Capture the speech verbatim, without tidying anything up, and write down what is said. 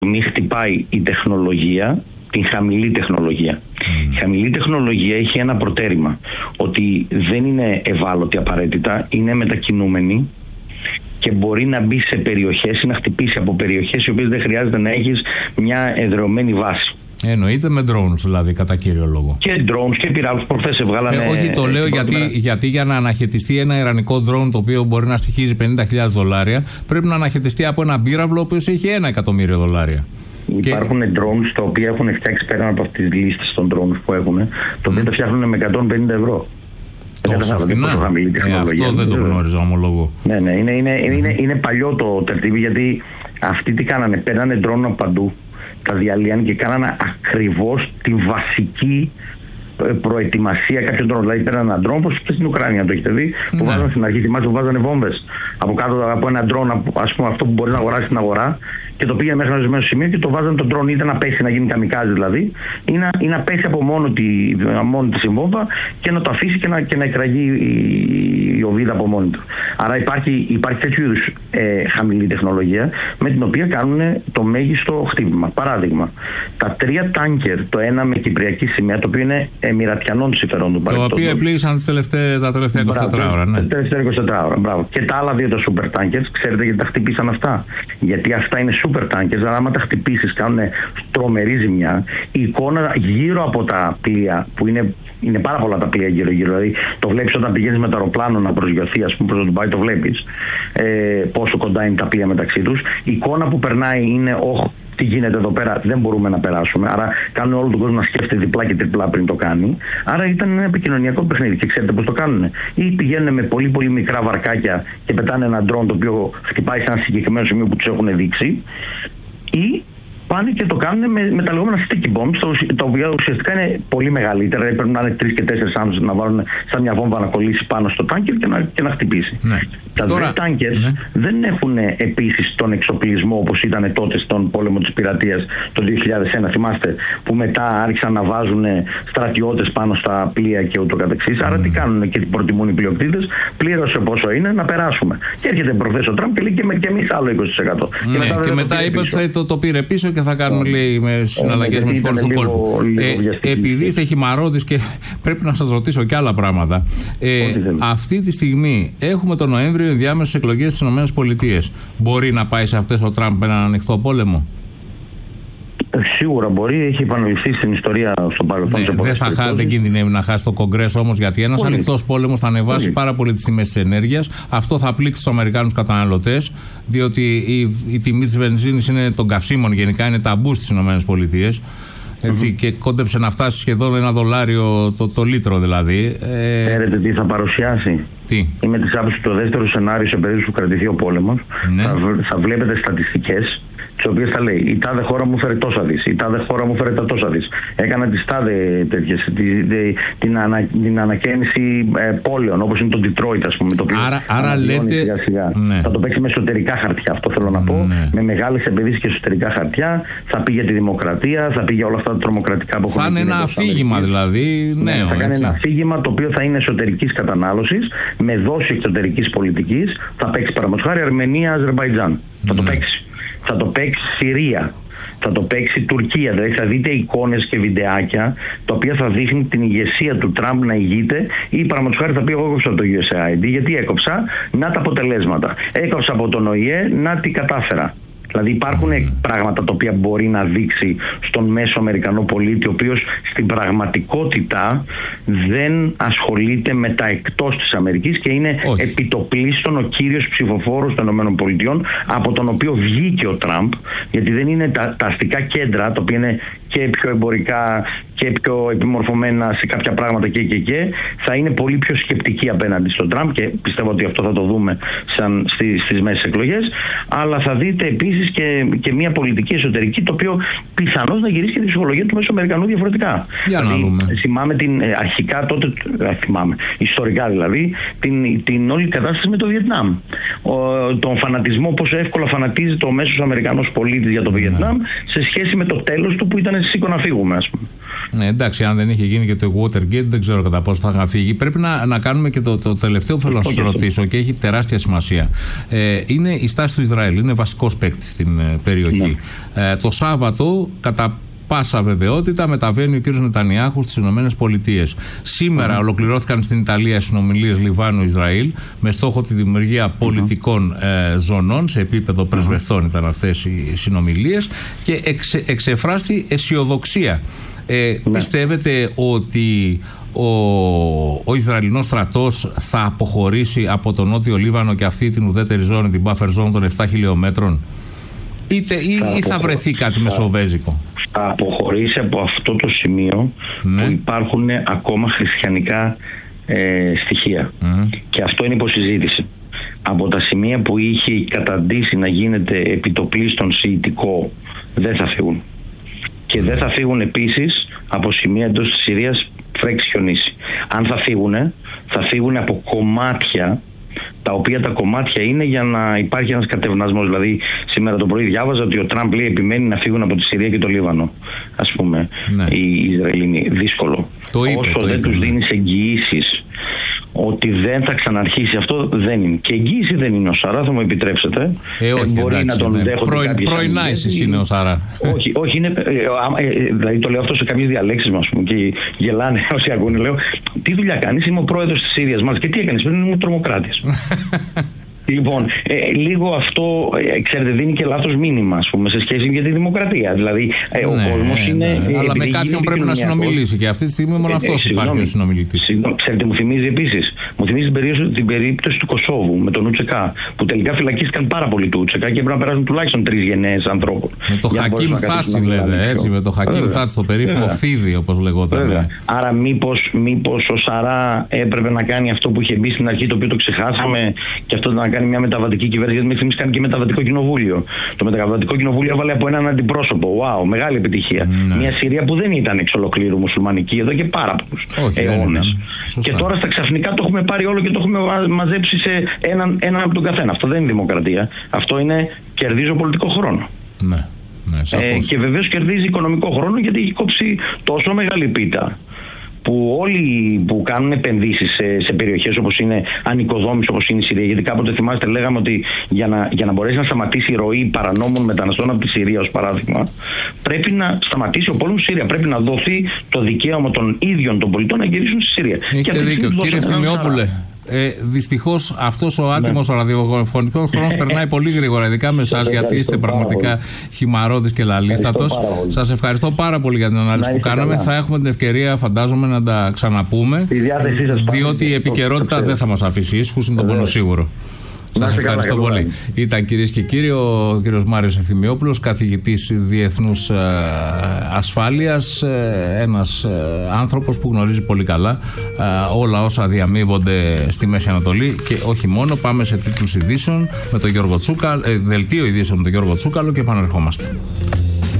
μη χτυπάει η τεχνολογία, την χαμηλή τεχνολογία. Mm. Η χαμηλή τεχνολογία έχει ένα προτέρημα, ότι δεν είναι ευάλωτη απαραίτητα, είναι μετακινούμενη και μπορεί να μπει σε περιοχές ή να χτυπήσει από περιοχές οι οποίες δεν χρειάζεται να έχεις μια εδρεωμένη βάση. Εννοείται με drones δηλαδή, κατά κύριο λόγο. Και drones και πυράβλους προχθές εβγάλανε. Ε, όχι, το λέω γιατί, γιατί για να αναχαιτιστεί ένα ιρανικό drone το οποίο μπορεί να στοιχίζει πενήντα χιλιάδες δολάρια, πρέπει να αναχαιτιστεί από ένα πύραυλο ο οποίος έχει ένα εκατομμύριο δολάρια. Υπάρχουν και... drones τα οποία έχουν φτιάξει πέραν από αυτές τις λίστες των drones που έχουν, τα οποία mm. τα φτιάχνουν με εκατόν πενήντα ευρώ. Τόσο φθηνά. Ε, αυτό δεν το γνώριζα, ομολόγω. Ναι, ναι, είναι, είναι, mm. είναι, είναι παλιό το τερτίβι, γιατί αυτοί τι κάνανε, παίρνανε drone από παντού, τα διαλύανε και κάνανε ακριβώς τη βασική προετοιμασία κάποιων drone. Δηλαδή παίρνανε έναν drone, όπως και στην Ουκρανία το έχετε δει, που ναι. βάζανε στην αρχή, θυμάστε που βάζανε βόμβες από κάτω από ένα drone, ας πούμε αυτό που μπορεί να αγοράσει στην αγορά, και το πήγαινε μέχρι ένα ορισμένο σημείο και το βάζανε τον drone είτε να πέσει, να γίνει καμικάζι δηλαδή, ή να, ή να πέσει από μόνο τη, μόνη τη βόμβα και να το αφήσει και να, και να εκραγεί η, η οβίδα από μόνη του. Άρα υπάρχει, υπάρχει τέτοιου είδους ε, χαμηλή τεχνολογία με την οποία κάνουν το μέγιστο χτύπημα. Παράδειγμα, τα τρία τάνκερ, το ένα με κυπριακή σημαία, το οποίο είναι εμιρατιανών συμφερόντων. Το οποίο επλήγησαν τα τελευταία είκοσι τέσσερα ώρα. Ναι. Τα τελευταία είκοσι τέσσερα ώρα. Μπράβο. Και τα άλλα δύο τα super tankers, ξέρετε γιατί τα χτυπήσαν αυτά? Γιατί αυτά είναι super tankers, αλλά άμα τα χτυπήσεις κάνουν τρομερή ζημιά. Η εικόνα γύρω από τα πλοία, που είναι, είναι πάρα πολλά τα πλοία γύρω-γύρω, δηλαδή το βλέπεις όταν πηγαίνεις με το αεροπλάνο να προσγειωθεί, ας πούμε, προς το Ντουμπάι, το βλέπεις ε, πόσο κοντά είναι τα πλοία μεταξύ τους. Η εικόνα που περνάει είναι, όχ, τι γίνεται εδώ πέρα, δεν μπορούμε να περάσουμε. Άρα κάνουν όλο τον κόσμο να σκέφτεται διπλά και τριπλά πριν το κάνει. Άρα ήταν ένα επικοινωνιακό παιχνίδι. Και ξέρετε πώς το κάνουν? Ή πηγαίνουν με πολύ πολύ μικρά βαρκάκια και πετάνε ένα ντρόν το οποίο χτυπάει σε ένα συγκεκριμένο σημείο που τους έχουν δείξει, ή πάνε και το κάνουν με, με τα λεγόμενα sticky bombs, το, τα οποία ουσιαστικά είναι πολύ μεγαλύτερα. Πρέπει να είναι τρεις και τέσσερις άνθρωποι να βάλουν σαν μια βόμβα να κολλήσει πάνω στο τάνκερ και να, και να χτυπήσει. Ναι. Τα Τώρα... δύο τάνκερ ναι. δεν έχουν επίσης τον εξοπλισμό όπως ήταν τότε στον πόλεμο της πειρατείας το δύο χιλιάδες ένα. Θυμάστε που μετά άρχισαν να βάζουν στρατιώτες πάνω στα πλοία και ούτω καθεξής. Mm. Άρα τι κάνουν και προτιμούν οι πλειοκτήτες? Πλήρωσε πόσο είναι να περάσουμε. Και έρχεται προχθές ο Τραμπ και λέει και εμείς άλλο είκοσι τοις εκατό. Ναι, και μετά, και μετά είπε ότι θα το, το πήρε πίσω και θα κάνουμε λέει, με συναλλαγές με τις χώρες του κόλπου. Ε, επειδή είστε χυμαρώτης και πρέπει να σας ρωτήσω και άλλα πράγματα. Ε, αυτή τη στιγμή έχουμε τον Νοέμβριο ενδιάμεσες εκλογές στις ΗΠΑ. Μπορεί να πάει σε αυτές ο Τραμπ έναν ανοιχτό πόλεμο? Σίγουρα μπορεί, έχει επαναληφθεί στην ιστορία στο παρελθόν. Ναι, δεν, θα χά, δεν κινδυνεύει να χάσει το Κογκρέσο όμως, γιατί ένας ανοιχτός πόλεμος θα ανεβάσει πολύ. πάρα πολύ τις τιμές της ενέργειας. Αυτό θα πλήξει τους Αμερικάνους καταναλωτές, διότι η, η τιμή της βενζίνης είναι των καυσίμων γενικά, είναι ταμπού στις ΗΠΑ. Έτσι, mm-hmm. και κόντεψε να φτάσει σχεδόν ένα δολάριο το, το λίτρο δηλαδή. Ξέρετε τι θα παρουσιάσει? Τι? Είμαι της άποψης το δεύτερο σενάριο σε περίπτωση που κρατηθεί ο πόλεμος. Ναι. Θα, θα βλέπετε στατιστικές τις οποίες θα λέει η τάδε χώρα μου φέρε τόσα δις, η τάδε χώρα μου φέρε τα τόσα δις. Έκανα τις τάδε τέτοιες, τη, τη, την, ανα, την ανακαίνιση ε, πόλεων, όπως είναι το Detroit, ας πούμε. Το οποίο άρα άρα λέτε... Σιγά, σιγά. Ναι. Θα το παίξει με εσωτερικά χαρτιά, αυτό θέλω να πω. Ναι. Με μεγάλες επενδύσεις και εσωτερικά χαρτιά. Θα πει για τη δημοκρατία, θα πει για όλα αυτά τα τρομοκρατικά που έχουν. Θα είναι ένα αφήγημα δηλαδή. Ναι, νέο, θα κάνει έτσι. ένα αφήγημα το οποίο θα είναι εσωτερικής κατανάλωσης, με δόση εξωτερικής πολιτικής. Θα παίξει παραδείγματος χάρη Αρμενία, Αζερμπαϊτζάν. Mm. Θα το παίξει. Θα το παίξει Συρία, θα το παίξει Τουρκία. Δηλαδή θα δείτε εικόνες και βιντεάκια τα οποία θα δείχνουν την ηγεσία του Τραμπ να ηγείται, ή παραδείγματος χάρη θα πει: εγώ έκοψα από το γιου ες έι άι ντι. Γιατί έκοψα? Να τα αποτελέσματα. Έκοψα από τον Ο Η Ε, να τι κατάφερα. Δηλαδή υπάρχουν mm. πράγματα τα οποία μπορεί να δείξει στον μέσο Αμερικανό πολίτη, ο οποίος στην πραγματικότητα δεν ασχολείται με τα εκτός της Αμερικής και είναι Όχι. επιτοπλίστων ο κύριος ψηφοφόρος των ΗΠΑ, από τον οποίο βγήκε ο Τραμπ, γιατί δεν είναι τα, τα αστικά κέντρα, τα οποία είναι και πιο εμπορικά και πιο επιμορφωμένα σε κάποια πράγματα και και και, θα είναι πολύ πιο σκεπτικοί απέναντι στον Τραμπ, και πιστεύω ότι αυτό θα το δούμε σαν στις, στις μέσες εκλογές. Αλλά θα δείτε επίσης και, και μια πολιτική εσωτερική, το οποίο πιθανώς να γυρίσει και τη ψυχολογία του Μεσοαμερικανού διαφορετικά. Για να δηλαδή, δούμε. Θυμάμαι την, αρχικά τότε, θυμάμαι, ιστορικά δηλαδή, την, την όλη κατάσταση με το Βιετνάμ. Ο, τον φανατισμό, πόσο εύκολα φανατίζεται ο μέσος Αμερικανός πολίτης για το Βιετνάμ, σε σχέση με το τέλος του που ήταν σήκω να φύγουμε, ας πούμε. Ναι, εντάξει, αν δεν είχε γίνει και το Watergate, δεν ξέρω κατά πόσο θα είχαν φύγει. Πρέπει να, να κάνουμε και το, το τελευταίο που θέλω να σας ρωτήσω και έχει τεράστια σημασία. Ε, είναι η στάση του Ισραήλ. Είναι βασικός παίκτης στην ε, περιοχή. Ναι. Ε, το Σάββατο, κατά πάσα βεβαιότητα, μεταβαίνει ο κ. Νετανιάχου στις Ηνωμένες Πολιτείες. Σήμερα mm-hmm. ολοκληρώθηκαν στην Ιταλία συνομιλίες Λιβάνου-Ισραήλ με στόχο τη δημιουργία πολιτικών mm-hmm. ε, ζωνών. Σε επίπεδο πρεσβευτών ήταν αυτές οι συνομιλίες και εξε, εξεφράστη αισιοδοξία. Ε, ναι. Πιστεύετε ότι ο, ο Ισραηλινός στρατός θα αποχωρήσει από τον Νότιο Λίβανο και αυτή την ουδέτερη ζώνη, την buffer zone των επτά χιλιόμετρων, είτε, ή, θα ή θα βρεθεί κάτι θα, μεσοβέζικο? Θα αποχωρήσει από αυτό το σημείο, ναι, που υπάρχουν ακόμα χριστιανικά ε, στοιχεία. Mm-hmm. Και αυτό είναι υποσυζήτηση. Από τα σημεία που είχε καταντήσει να γίνεται επιτοπλίστων σιητικό, δεν θα φύγουν. Και δεν θα φύγουν επίσης από σημεία εντός της Συρίας που έχει χιονίσει. Αν θα φύγουν, θα φύγουν από κομμάτια, τα οποία τα κομμάτια είναι για να υπάρχει ένας κατευνασμός. Δηλαδή, σήμερα το πρωί διάβαζα ότι ο Τραμπ λέει επιμένει να φύγουν από τη Συρία και το Λίβανο, ας πούμε, ναι, οι Ισραηλινοί. Δύσκολο. Το είπε, Όσο το δεν είπε, τους ναι. δίνεις εγγυήσεις ότι δεν θα ξαναρχίσει αυτό, δεν είναι. Και εγγύηση δεν είναι ο Σαρά, θα μου επιτρέψετε. Ε, όχι, μπορεί εντάξει, να τον ναι. δέχονται Πρώην, κάποιες πρώην Άισις είναι ο Σαρά. Όχι, όχι είναι, ε, ε, δηλαδή το λέω αυτό σε κάποιες διαλέξεις μας, και γελάνε όσοι ακούνε. Λέω, τι δουλειά κάνεις? Είμαι ο πρόεδρος της Συρίας μας. Και τι έκανες? Πριν ήμουν τρομοκράτης. Λοιπόν, ε, λίγο αυτό, ε, ξέρετε, δίνει και λάθος μήνυμα, ας πούμε, σε σχέση με τη δημοκρατία. Δηλαδή, ε, ο ναι, κόσμος είναι. Ναι. Ε, Αλλά με κάποιον πρέπει να συνομιλήσει και αυτή τη στιγμή μόνο ε, αυτός ε, υπάρχει ο συνομιλητής. Ξέρετε, μου θυμίζει επίσης, μου θυμίζει την περίπτωση, την περίπτωση του Κωσόβου με τον Ουτσεκά, που τελικά φυλακίστηκαν πάρα πολύ του Ουτσεκά και έπρεπε να περάσουν τουλάχιστον τρεις γενναίες ανθρώπων. Με το Χακίμ Θάτσι, λέτε, έτσι, με το Χακίμ Θάτσι, το περίφημο Φίδι, όπως λεγόταν. Άρα, μήπως ο Σαρά έπρεπε να κάνει αυτό που είχε μπει στην αρχή, το οποίο το ξεχάσαμε, και αυτό να κάνει μια μεταβατική κυβέρνηση, γιατί μέχρι στιγμής κάνει και μεταβατικό κοινοβούλιο. Το μεταβατικό κοινοβούλιο έβαλε από έναν αντιπρόσωπο. Wow, μεγάλη επιτυχία. Mm, μια Συρία που δεν ήταν εξ ολοκλήρου μουσουλμανική εδώ και πάρα πολλούς αιώνες. Και τώρα στα ξαφνικά το έχουμε πάρει όλο και το έχουμε μαζέψει σε έναν, έναν από τον καθένα. Αυτό δεν είναι δημοκρατία. Αυτό είναι κερδίζω πολιτικό χρόνο. Ναι, ναι, ε, και βεβαίως κερδίζει οικονομικό χρόνο, γιατί έχει κόψει τόσο μεγάλη πίτα, που όλοι που κάνουν επενδύσεις σε, σε περιοχές όπως είναι ανοικοδόμηση, όπως είναι η Συρία, γιατί κάποτε θυμάστε λέγαμε ότι για να, για να μπορέσει να σταματήσει η ροή παρανόμων μεταναστών από τη Συρία, ως παράδειγμα, πρέπει να σταματήσει ο πόλεμος στη Συρία. Πρέπει να δοθεί το δικαίωμα των ίδιων των πολιτών να γυρίσουν στη Συρία. Έχετε δίκιο. Κύριε Ευθυμιόπουλε, Ε, δυστυχώς αυτός ο άτιμος ναι. ο ραδιοφωνικός χρόνος περνάει πολύ γρήγορα, ειδικά με εσάς, γιατί είστε πραγματικά χυμαρόδης και λαλίστατος. Σας ευχαριστώ πάρα πολύ για την ανάλυση που κάναμε. Καλά. Θα έχουμε την ευκαιρία, φαντάζομαι, να τα ξαναπούμε, διότι η επικαιρότητα δεν θα μας αφήσει ήσυχους, είναι το μόνο σίγουρο. Σας ευχαριστώ καλά, πολύ. Καλά. Ήταν, κυρίες και κύριοι, ο κύριος Μάριος Ευθυμιόπουλος, καθηγητής διεθνούς ε, ασφάλειας, ε, ένας ε, άνθρωπος που γνωρίζει πολύ καλά ε, όλα όσα διαμείβονται στη Μέση Ανατολή και όχι μόνο. Πάμε σε τίτλους ειδήσεων με τον Γιώργο Τσούκαλο, ε, δελτίο ειδήσεων με τον Γιώργο Τσούκαλο και επανερχόμαστε.